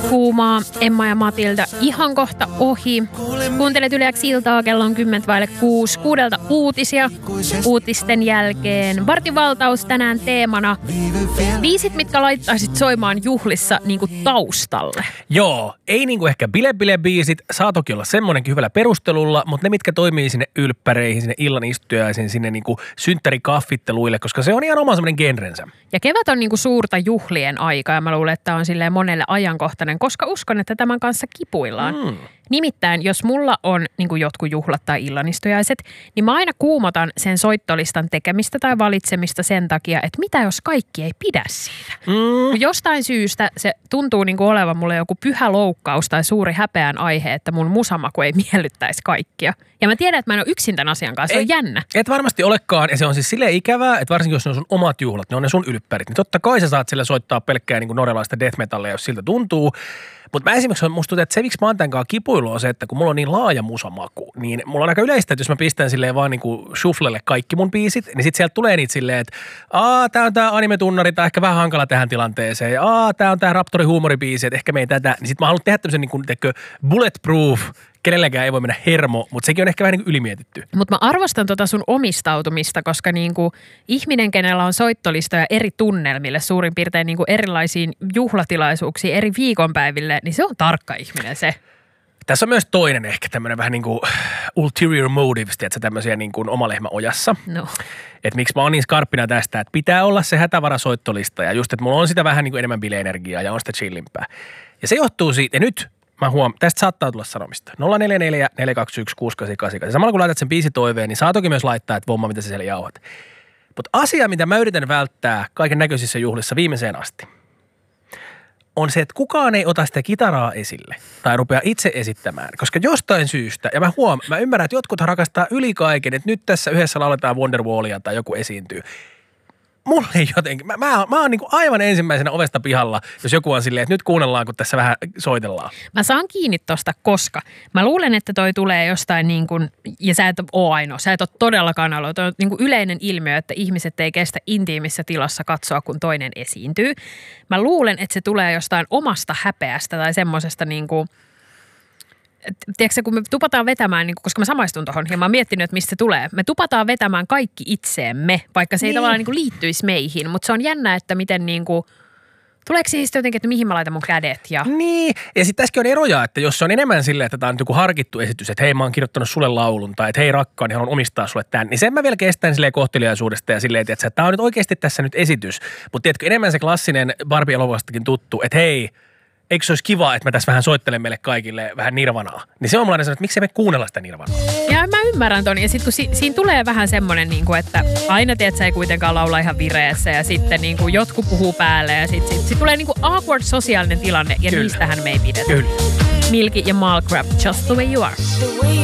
kuumaa. Emma ja Matilda ihan kohta ohi. Kuuntelet Yle X iltaa, kello on 6:10. 6 uutisia. Uutisten jälkeen vartin valtaus tänään teemana. Biisit, mitkä laittaisit soimaan juhlissa niinku taustalle. Joo, ei niinku ehkä bile-biisit. Saa toki olla semmoinenkin hyvällä perustelulla, mutta ne, mitkä toimii sinne ylppäreihin, sinne illan istujaisiin, sinne niinku synttärikaffitteluille, koska se on ihan oma semmoinen genrensä. Ja kevät on niinku suurta juhlien aikaa ja mä luulen, että on silleen monelle ajankohtainen, koska uskon, että tämän kanssa kipuillaan. Nimittäin, jos mulla on niin jotkut juhlat tai illanistujaiset, niin mä aina kuumotan sen soittolistan tekemistä tai valitsemista sen takia, että mitä jos kaikki ei pidä siitä. Jostain syystä se tuntuu niin kuin olevan mulle joku pyhä loukkaus tai suuri häpeän aihe, että mun musamaku ei miellyttäisi kaikkia. Ja mä tiedän, että mä en ole yksin tämän asian kanssa, se on jännä. Et varmasti olekaan, ja se on siis silleen ikävää, että varsinkin jos ne on sun omat juhlat, ne on ne sun ylppärit, niin totta kai sä saat sillä soittaa pelkkää niin kuin norjalaista death metallia, jos siltä tuntuu. Mutta mä esimerkiksi musta tuntuu, että se, miksi mä oon tämän kanssa kipuilu, on se, että kun mulla on niin laaja musamaku, niin mulla on aika yleistä, että jos mä pistän silleen vaan niinku shufflelle kaikki mun biisit, niin sit sieltä tulee niitä silleen, että tää on tää anime-tunnari, tää ehkä vähän hankala tähän tilanteeseen, ja tää on tää Raptori-huumoribiisi, että ehkä me ei tätä, niin sit mä haluan tehdä tämmöisen niinku, bulletproof, kenelläkään ei voi mennä hermo, mutta sekin on ehkä vähän niin kuin ylimietitty. Mutta mä arvostan tota sun omistautumista, koska niinku ihminen, kenellä on soittolistoja eri tunnelmille, suurin piirtein niinku erilaisiin juhlatilaisuuksiin, eri viikonpäiville, niin se on tarkka ihminen se. Tässä on myös toinen ehkä tämmöinen vähän niin kuin ulterior motives, tiedätkö, tämmöisiä niin kuin oma lehmä ojassa. No. Että miksi mä oon niin skarppina tästä, että pitää olla se hätävarasoittolista ja just, että mulla on sitä vähän niin kuin enemmän bile-energiaa ja on sitä chillimpää. Ja se johtuu siitä, ja nyt mä huomaan, tästä saattaa tulla sanomista. 044 421 688. Ja samalla kun laitat sen biisitoiveen, niin saa toki myös laittaa, että vomma, mitä sä siellä jauhat. Mutta asia, mitä mä yritän välttää kaiken näköisissä juhlissa viimeiseen asti, on se, että kukaan ei ota sitä kitaraa esille tai rupea itse esittämään. Koska jostain syystä, ja mä ymmärrän, että jotkut rakastaa yli kaiken, että nyt tässä yhdessä lauletaan Wonderwallia tai joku esiintyy. Mulla ei jotenkin. Mä oon niinku aivan ensimmäisenä ovesta pihalla, jos joku on silleen, että nyt kuunnellaan, kun tässä vähän soitellaan. Mä saan kiinni tosta, koska mä luulen, että toi tulee jostain niin kuin, ja sä et ole ainoa, sä et ole todellakaan aloa. Toi on niin kuin yleinen ilmiö, että ihmiset ei kestä intiimissä tilassa katsoa, kun toinen esiintyy. Mä luulen, että se tulee jostain omasta häpeästä tai semmosesta niin kuin, tiedätkö, kun me tupataan vetämään, niin koska mä samaistun tohon ja mä oon miettinyt, että mistä se tulee. Me tupataan vetämään kaikki itseemme, vaikka se ei tavallaan niin kuin liittyisi meihin. Mutta se on jännä, että miten niin kuin, tuleeko se siis jotenkin, että mihin mä laitan mun kädet? Ja niin, ja sitten tässäkin on eroja, että jos se on enemmän silleen, että tämä on joku harkittu esitys, että hei mä oon kirjoittanut sulle laulun tai että hei rakkaani, haluan omistaa sulle tämän, niin sen mä vielä kestän silleen kohteliaisuudesta ja silleen, että tämä on nyt oikeasti tässä nyt esitys. Mutta tiedätkö, enemmän se klassinen Barbie-elokuvastakin tuttu, että hei, eikö se olisi kiva, että mä tässä vähän soittelen meille kaikille vähän Nirvanaa? Niin se on mulla sanonut, että miksei me kuunnella sitä Nirvanaa. Ja mä ymmärrän ton. Ja sitten kun siinä tulee vähän semmoinen, niin kuin, että aina tiedät, sä ei kuitenkaan laula ihan vireessä ja sitten niin kuin jotkut puhuu päälle ja sitten tulee niin kuin awkward sosiaalinen tilanne ja niistähän me ei pidetä. Kyllä. Milky ja Malcrap, Just the way you are.